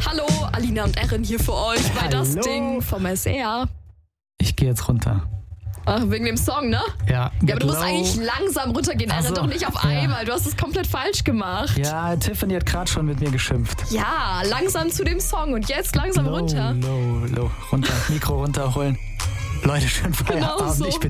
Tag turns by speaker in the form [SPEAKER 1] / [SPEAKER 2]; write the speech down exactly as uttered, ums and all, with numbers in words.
[SPEAKER 1] Hallo, Alina und Erin hier für euch bei
[SPEAKER 2] Hallo.
[SPEAKER 1] Das Ding vom S R.
[SPEAKER 2] Ich gehe jetzt runter.
[SPEAKER 1] Ach, wegen dem Song, ne?
[SPEAKER 2] Ja.
[SPEAKER 1] Ja, aber du musst
[SPEAKER 2] Low.
[SPEAKER 1] eigentlich langsam runtergehen,
[SPEAKER 2] Ach
[SPEAKER 1] Erin,
[SPEAKER 2] so,
[SPEAKER 1] doch nicht auf
[SPEAKER 2] ja.
[SPEAKER 1] einmal. Du hast es komplett falsch gemacht.
[SPEAKER 2] Ja, Tiffany hat gerade schon mit mir geschimpft.
[SPEAKER 1] Ja, langsam zu dem Song und jetzt langsam
[SPEAKER 2] Low,
[SPEAKER 1] runter.
[SPEAKER 2] low, low. Runter, Mikro runterholen. Leute, schön Feierabend.
[SPEAKER 1] Genau so.
[SPEAKER 2] Ich bin